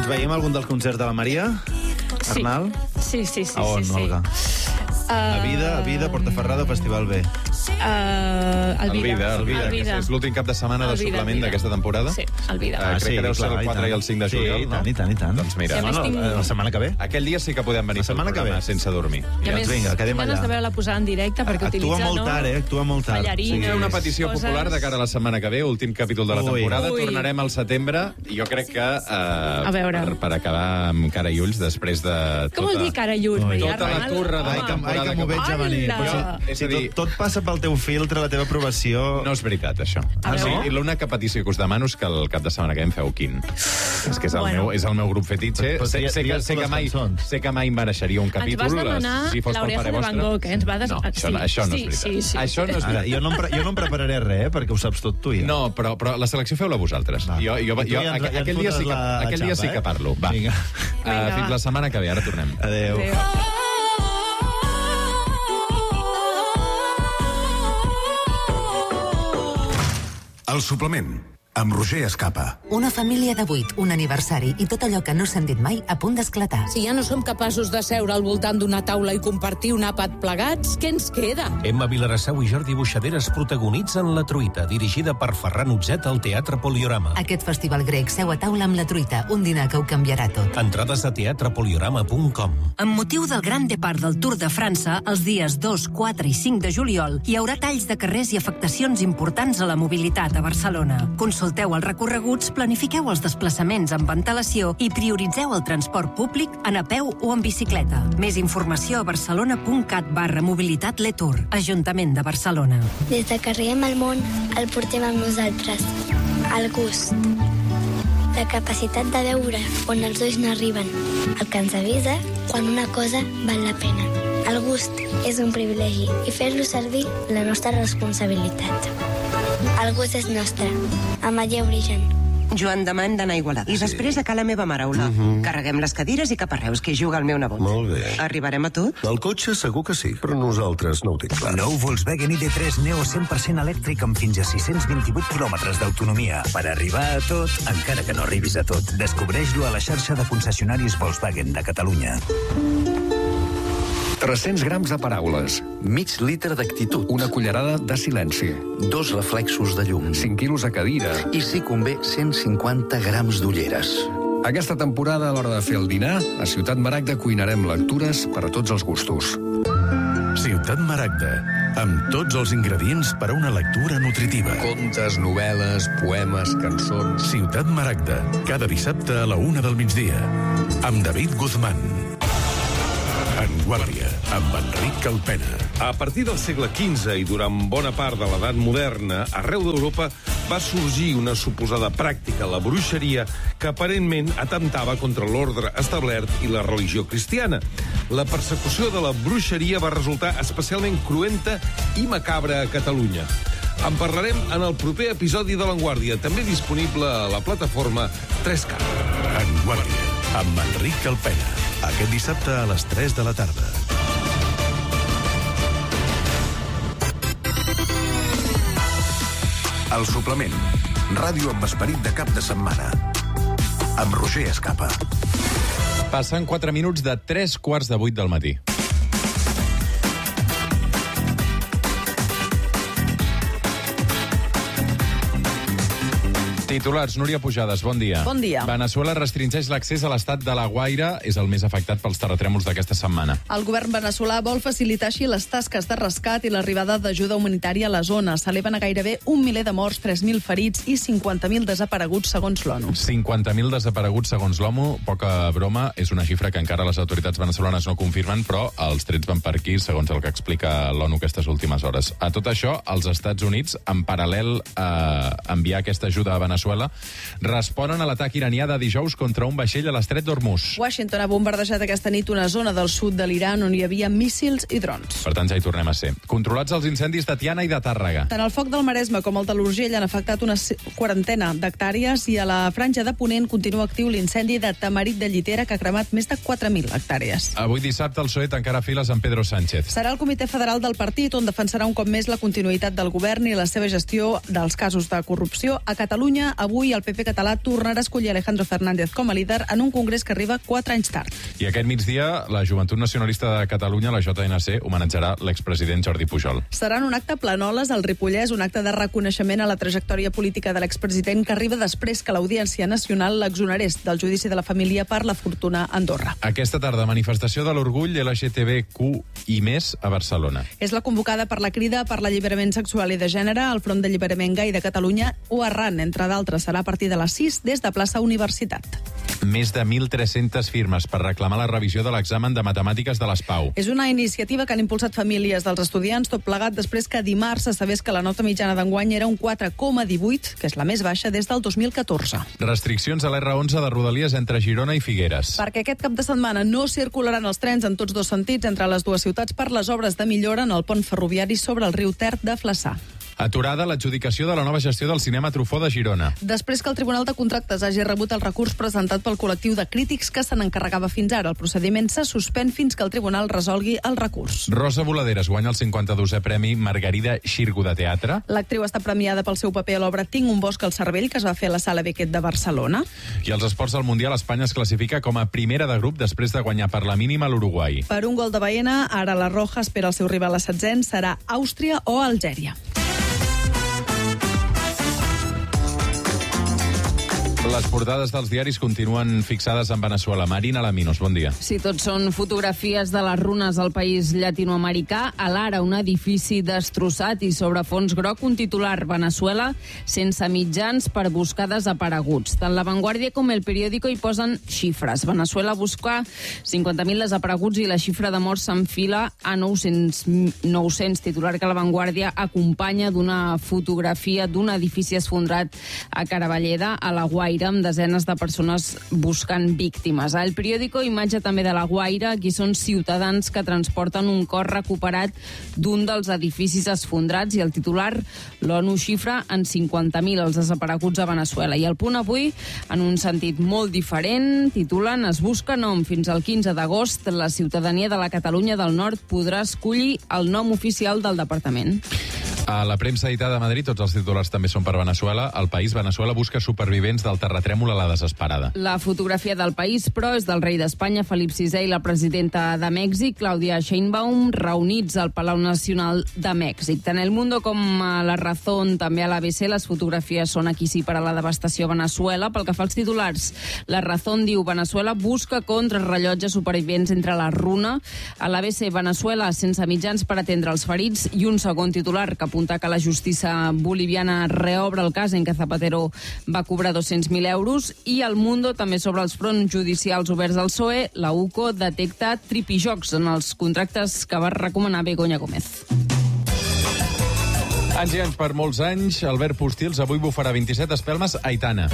veiem algun dels concerts de la Maria? Sí. Arnal? Sí. A on, Olga? A Vida, Portaferrada o Festival B? El Vida. que és l'últim cap de setmana de suplement d'aquesta temporada. Sí, el Vida. Crec que deu ser el 4 i el 5 de juliol, no? Sí, i tant. Doncs mira, La setmana que ve. aquell dia sí que podem venir al programa sense dormir. I a més, vinga, quedem tinc ganes allà. de veure-la posar en directe perquè utilitza, Actua molt tard, actua molt tard. ballarines, Era una petició popular de cara a la setmana que ve, últim capítol de la temporada. Ui. Tornarem al setembre i jo crec que A veure. per acabar amb cara i ulls després de Com vol dir cara i ulls? tota la turra de la temporada Ai, que m'ho veig a venir. Hola! És a dir, Tot passa pel teu filtre, la teva aprovació... no és veritat, això. A veure. I l'única petició que us demano és que el cap de setmana que em feu Quin. És que és el meu grup fetitxe. Però Sé tries les cançons. que mai em mereixeria un capítol. Ens vas demanar si fos pel l'oreja pare de Van vostre. Gogh, ens va No, això no és veritat. Sí. Això no és Ara, veritat. jo no em prepararé res, perquè ho saps tot tu, ja. No, però la selecció feu-la vosaltres. Va. Jo, I tu ja ens aquell dia fotràs la aquell dia sí xapa, que parlo. Va. Vinga. Fins la setmana que ve, ara tornem. Adéu. El suplement, amb Roger Escapa. Una família de 8, un aniversari i tot allò que no s'han dit mai a punt d'esclatar. Si ja no som capaços de seure al voltant d'una taula i compartir un àpat plegats, què ens queda? Emma Vilarassau i Jordi Buixaderes protagonitzen La Truita, dirigida per Ferran Utzet al Teatre Poliorama. Aquest festival grec seu a taula amb La Truita, un dinar que ho canviarà tot. Entrades a teatrepoliorama.com. Amb motiu del Gran Depart del Tour de França, els dies 2, 4 i 5 de juliol, hi haurà talls de carrers i afectacions importants a la mobilitat a Barcelona. Consulteu els recorreguts, planifiqueu els desplaçaments amb antelació i prioritzeu el transport públic en a peu o en bicicleta. Més informació a barcelona.cat/mobilitat-letour. Ajuntament de Barcelona. Des de que arribem al món, el portem amb nosaltres. El gust. La capacitat de veure on els ulls no arriben. El que ens avisa quan una cosa val la pena. El gust és un privilegi i fer-lo servir la nostra responsabilitat. El gust és nostre. Ametller Origen. Joan, demà hem d'anar a Igualada. I després a la meva mare, Ola. Carreguem les cadires i cap a Reus, que hi juga el meu nebot. Molt bé. Arribarem a tot? El cotxe segur que sí, però nosaltres no ho tinc clar. Nou Volkswagen ID3 Neo 100% elèctric amb fins a 628 quilòmetres d'autonomia. Per arribar a tot, encara que no arribis a tot. Descobreix-lo a la xarxa de concessionaris Volkswagen de Catalunya. 300 grams de paraules. Mig litre d'actitud. Una cullerada de silenci. 2 reflexos de llum. 5 quilos a cadira. I si convé, 150 grams d'ulleres. Aquesta temporada, a l'hora de fer el dinar, a Ciutat Maragda cuinarem lectures per a tots els gustos. Ciutat Maragda, amb tots els ingredients per a una lectura nutritiva. Contes, novel·les, poemes, cançons... Ciutat Maragda, cada dissabte a la 1 del migdia. Amb David Guzmán. En Guàrdia, amb Enric Calpena. A partir del segle XV i durant bona part de l'edat moderna, arreu d'Europa va sorgir una suposada pràctica, la bruixeria, que aparentment atemptava contra l'ordre establert i la religió cristiana. La persecució de la bruixeria va resultar especialment cruenta i macabra a Catalunya. En parlarem en el proper episodi de l'Enguàrdia, també disponible a la plataforma 3K. En Guàrdia, amb Enric Calpena. Aquest dissabte a les 3 de la tarda. El suplement. Ràdio amb esperit de cap de setmana. Amb Roger Escapa. Passen 4 minuts de 7:45 del matí. Titulars, Núria Pujades, bon dia. Bon dia. Veneçuela restringeix l'accés a l'estat de La Guaira, és el més afectat pels terratrèmols d'aquesta setmana. El govern veneçolà vol facilitar així les tasques de rescat i l'arribada d'ajuda humanitària a la zona. S'eleven a gairebé 1 miler de morts, 3.000 ferits i 50.000 desapareguts, segons l'ONU. 50.000 desapareguts, segons l'ONU. Poca broma, és una xifra que encara les autoritats veneçolanes no confirmen, però els trets van per aquí, segons el que explica l'ONU aquestes últimes hores. A tot això, els Estats Units, en paral·lel a enviar aquesta ajuda a Veneçuela, responen a l'atac iranià de dijous contra un vaixell a l'estret d'Hormuz. Washington ha bombardejat aquesta nit una zona del sud de l'Iran on hi havia míssils i drons. Per tant, ja hi tornem a ser. Controlats els incendis de Tiana i de Tàrrega. Tant el foc del Maresme com el de l'Urgell han afectat una quarantena d'hectàrees i a la franja de Ponent continua actiu l'incendi de Tamarit de Llitera, que ha cremat més de 4.000 hectàrees. Avui dissabte el PSOE tancarà files amb Pedro Sánchez. Serà el Comitè Federal del partit on defensarà un cop més la continuïtat del govern i la seva gestió dels casos de corrupció a Catalunya Catalunya, avui el PP català tornarà a escollir Alejandro Fernández com a líder en un congrés que arriba 4 anys tard. I aquest migdia, la Joventut Nacionalista de Catalunya, la JNC, homenatjarà l'expresident Jordi Pujol. Serà en un acte a Planoles, al Ripollès, un acte de reconeixement a la trajectòria política de l'expresident que arriba després que l'Audiència Nacional l'exonerés del judici de la família per la fortuna a Andorra. Aquesta tarda, manifestació de l'orgull LGTBQ i més a Barcelona. És la convocada per la Crida per l'Alliberament Sexual i de Gènere, el Front d'Alliberament Gai de Catalunya o Arran, entre d'altres. Serà a partir de les 6 des de plaça Universitat. Més de 1.300 firmes per reclamar la revisió de l'examen de matemàtiques de les PAU. És una iniciativa que han impulsat famílies dels estudiants, tot plegat després que dimarts se sabés que la nota mitjana d'enguany era un 4,18, que és la més baixa des del 2014. Restriccions a l'R11 de Rodalies entre Girona i Figueres. Perquè aquest cap de setmana no circularan els trens en tots dos sentits entre les dues ciutats per les obres de millora en el pont ferroviari sobre el riu Ter de Flaçà. Aturada l'adjudicació de la nova gestió del cinema Truffaut de Girona. Després que el Tribunal de Contractes hagi rebut el recurs presentat pel col·lectiu de crítics que se n'encarregava fins ara, el procediment se suspèn fins que el Tribunal resolgui el recurs. Rosa Voladeres guanya el 52è Premi Margarida Xirgu de Teatre. L'actriu està premiada pel seu paper a l'obra Tinc un bosc al cervell, que es va fer a la Sala Beckett de Barcelona. I als esports del Mundial, Espanya es classifica com a primera de grup després de guanyar per la mínima l'Uruguai. Per un gol de Baena, ara la Roja espera el seu rival a setzent, serà Àustria o Algèria. Les portades dels diaris continuen fixades en Veneçuela. Marina Laminos, bon dia. Sí, tots són fotografies de les runes al país llatinoamericà. A l'Ara, un edifici destrossat i sobre fons groc, un titular: Veneçuela sense mitjans per buscar desapareguts. Tant La Vanguardia com El Periódico hi posen xifres. Veneçuela busca 50.000 desapareguts i la xifra de morts s'enfila a 900. Titular que La Vanguardia acompanya d'una fotografia d'un edifici esfondrat a Caravalleda, a la Guaira, amb desenes de persones buscant víctimes. A El Periódico, imatge també de la Guaira. Aquí són ciutadans que transporten un cos recuperat d'un dels edificis esfondrats i el titular: l'ONU xifra en 50.000 els desapareguts a Veneçuela. I El Punt avui, en un sentit molt diferent, titulen: es busca nom. Fins al 15 d'agost, la ciutadania de la Catalunya del Nord podrà escollir el nom oficial del departament. A la premsa editada a Madrid, tots els titulars també són per Veneçuela. El País: Veneçuela busca supervivents del terratrèmol a la desesperada. La fotografia del País, però, és del rei d'Espanya, Felip VI, i la presidenta de Mèxic, Claudia Sheinbaum, reunits al Palau Nacional de Mèxic. Tant El Mundo com a La Razón, també a l'ABC, les fotografies són aquí sí per a la devastació a Veneçuela. Pel que fa als titulars, La Razón diu: Veneçuela busca contrarrellotge supervivents entre la runa. A l'ABC, Veneçuela sense mitjans per atendre els ferits, i un segon titular que apunta que la justícia boliviana reobre el cas en què Zapatero va cobrar 200.000 euros. I El Mundo també sobre els fronts judicials oberts al PSOE. La UCO detecta tripijocs en els contractes que va recomanar Begoña Gómez. Anys i anys per molts anys, Albert Postils avui bufarà 27 espelmes a Aitana.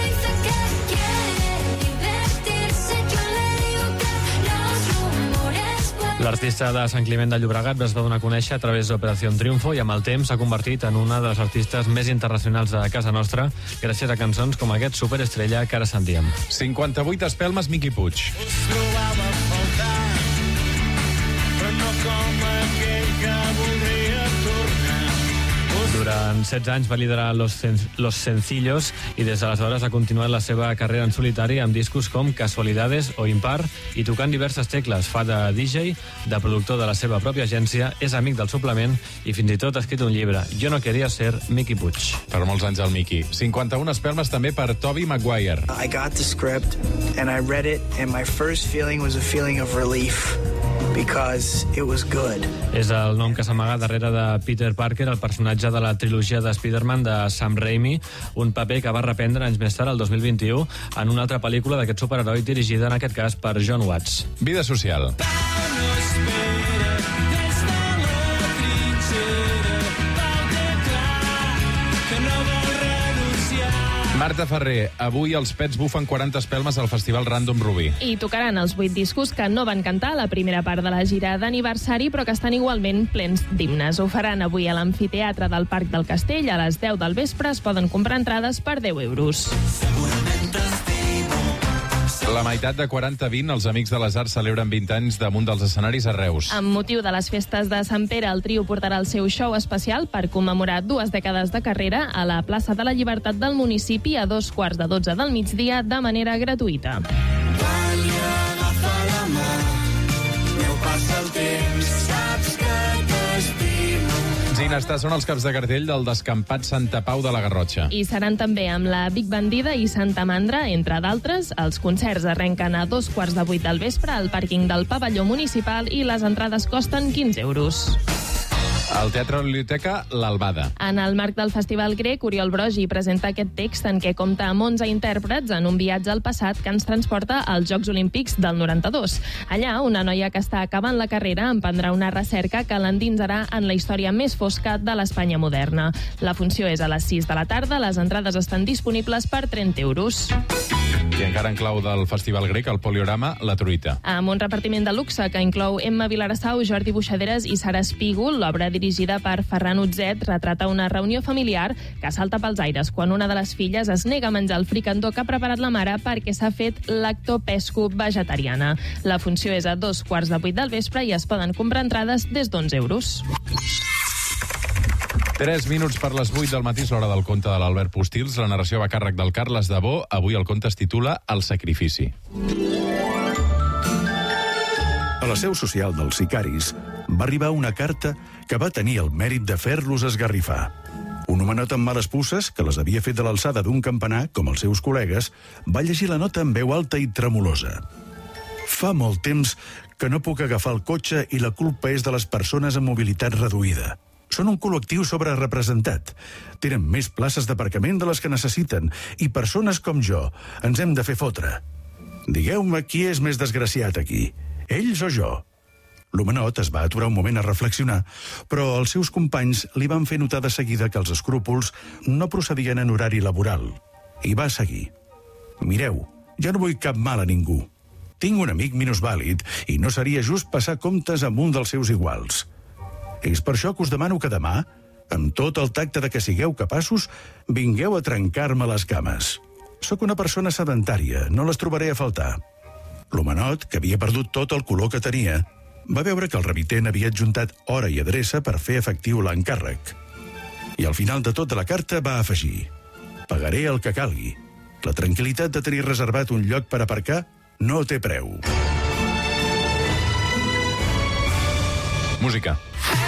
L'artista de Sant Climent de Llobregat es va donar a conèixer a través d'Operació Triunfo i amb el temps s'ha convertit en una de les artistes més internacionals de casa nostra gràcies a cançons com aquest Superestrella que ara sentíem. 58 espelmes, Miqui Puig. Us trobava a faltar, però no com aquell que voldria tornar. Durant 16 anys va liderar Los Sencillos i des d'aleshores ha continuat la seva carrera en solitari amb discos com Casualidades o Impar i tocant diverses tecles. Fa de DJ, de productor de la seva pròpia agència, és amic del suplement i fins i tot ha escrit un llibre, Jo no quería ser Miqui Puig. Per molts anys el Miqui. 51 espelmes també per Tobey Maguire. I got the script and I read it and my first feeling was a feeling of relief because it was good. És el nom que s'amaga darrere de Peter Parker, el personatge de la trilogia de Spider-Man de Sam Raimi, un paper que va reprendre anys més tard, el 2021, en una altra pel·lícula d'aquest superheroi dirigida, en aquest cas, per John Watts. Vida social. Marta Ferrer, avui els Pets bufen 40 espelmes al Festival Random Rubí. I tocaran els 8 discos que no van cantar a la primera part de la gira d'aniversari, però que estan igualment plens d'himnes. Ho faran avui a l'amfiteatre del Parc del Castell. A les 10 del vespre es poden comprar entrades per 10 euros. Segurament t'estimo. La meitat de 40-20, els Amics de les Arts celebren 20 anys damunt dels escenaris a Reus. Amb motiu de les festes de Sant Pere, el trio portarà el seu show especial per commemorar 2 dècades de carrera a la plaça de la Llibertat del municipi a 2:45 del migdia de manera gratuïta. Agafa la mà, meu passa el temps, saps que t'estimo. Ginestar són els caps de cartell del descampat Santa Pau de la Garrotxa. I seran també amb la Big Bandida i Santa Mandra, entre d'altres. Els concerts arrenquen a 2:15 del vespre al pàrquing del pavelló municipal i les entrades costen 15 euros. Al Teatre de la Biblioteca, l'Albada. En el marc del Festival Grec, Oriol Brogi presenta aquest text en què compta amb 11 intèrprets en un viatge al passat que ens transporta als Jocs Olímpics del 92. Allà, una noia que està acabant la carrera emprendrà una recerca que l'endinsarà en la història més fosca de l'Espanya moderna. La funció és a les 6 de la tarda, les entrades estan disponibles per 30 euros. I encara en clau del Festival Grec, el Poliorama, La Truita. Amb un repartiment de luxe que inclou Emma Vilarassau, Jordi Buixaderes i Sara Espígol, l'obra dirigida per Ferran Utzet retrata una reunió familiar que salta pels aires quan una de les filles es nega a menjar el fricandó que ha preparat la mare perquè s'ha fet lactopesco vegetariana. La funció és a 2:15 del vespre i es poden comprar entrades des d'11 euros. 3 minuts per les 8 del matí és l'hora del conte de l'Albert Postils. La narració va a càrrec del Carles Dabó. Avui el conte es titula El sacrifici. A la seu social dels sicaris va arribar una carta que va tenir el mèrit de fer-los esgarrifar. Un homenot amb males puces, que les havia fet de l'alçada d'un campanar, com els seus col·legues, va llegir la nota en veu alta i tremolosa. Fa molt temps que no puc agafar el cotxe i la culpa és de les persones amb mobilitat reduïda. Són un col·lectiu sobrerepresentat. Tenen més places d'aparcament de les que necessiten i persones com jo ens hem de fer fotre. Digueu-me qui és més desgraciat aquí, ells o jo? L'homenot es va aturar un moment a reflexionar, però els seus companys li van fer notar de seguida que els escrúpols no procedien en horari laboral. I va seguir. Mireu, ja no vull cap mal a ningú. Tinc un amic minusvàlid i no seria just passar comptes amb un dels seus iguals. És per això que us demano que demà, amb tot el tacte de que sigueu capaços, vingueu a trencar-me les cames. Sóc una persona sedentària, no les trobaré a faltar. L'homenot, que havia perdut tot el color que tenia, va veure que el remitent havia adjuntat hora i adreça per fer efectiu l'encàrrec. I al final de tota la carta va afegir: pagaré el que calgui. La tranquil·litat de tenir reservat un lloc per aparcar no té preu. Música.